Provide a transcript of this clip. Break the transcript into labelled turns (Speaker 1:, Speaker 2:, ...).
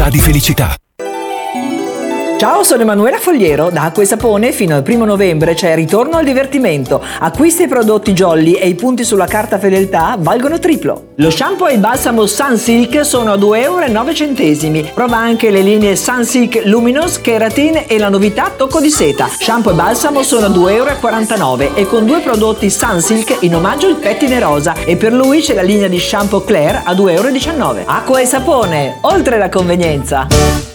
Speaker 1: sa di felicità.
Speaker 2: Ciao, sono Emanuela Fogliero. Da Acqua e Sapone fino al 1 novembre c'è Ritorno al divertimento. Acquista i prodotti Jolly e i punti sulla carta fedeltà valgono triplo. Lo shampoo e il balsamo Sunsilk sono a 2,09 €. Prova anche le linee Sunsilk Luminous, Keratin e la novità Tocco di seta. Shampoo e balsamo sono a 2,49 € e con 2 prodotti Sunsilk in omaggio il pettine rosa, e per lui c'è la linea di shampoo Claire a 2,19 €. Acqua e Sapone, oltre la convenienza.